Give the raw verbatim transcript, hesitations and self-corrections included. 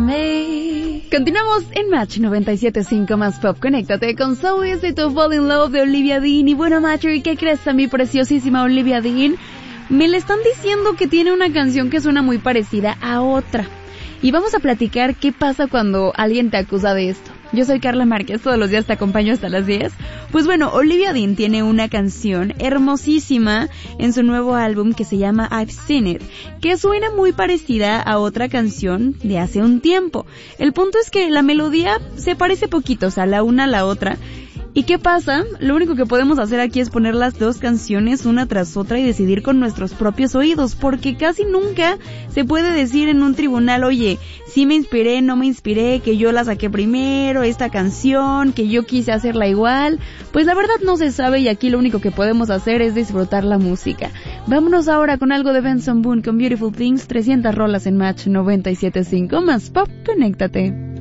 me. Continuamos en Match noventa y siete punto cinco más Pop. Conéctate con So Easy to Fall in Love de Olivia Dean. Y bueno, Match, ¿y qué crees a mi preciosísima Olivia Dean? Me le están diciendo que tiene una canción que suena muy parecida a otra. Y vamos a platicar qué pasa cuando alguien te acusa de esto. Yo soy Carla Márquez, todos los días te acompaño hasta las diez. Pues bueno, Olivia Dean tiene una canción hermosísima en su nuevo álbum que se llama I've Seen It, que suena muy parecida a otra canción de hace un tiempo. El punto es que la melodía se parece poquito, o sea, la una a la otra. ¿Y qué pasa? Lo único que podemos hacer aquí es poner las dos canciones una tras otra y decidir con nuestros propios oídos, porque casi nunca se puede decir en un tribunal, oye, sí me inspiré, no me inspiré, que yo la saqué primero, esta canción, que yo quise hacerla igual. Pues la verdad no se sabe y aquí lo único que podemos hacer es disfrutar la música. Vámonos ahora con algo de Benson Boone con Beautiful Things, trescientas rolas en Match noventa y siete punto cinco más Pop, conéctate.